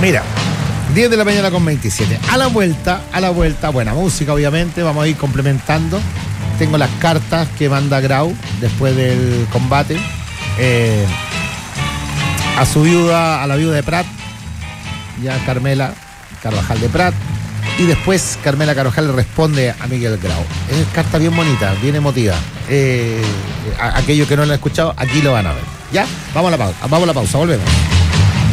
Mira, 10 de la mañana con 27. A la vuelta, buena música obviamente, vamos a ir complementando. Tengo las cartas que manda Grau después del combate a su viuda, a la viuda de Prat, ya Carmela Carvajal de Prat. Y después Carmela Carvajal le responde a Miguel Grau. Es carta bien bonita, bien emotiva. Aquellos que no lo han escuchado, aquí lo van a ver. ¿Ya? Vamos a la pausa, volvemos.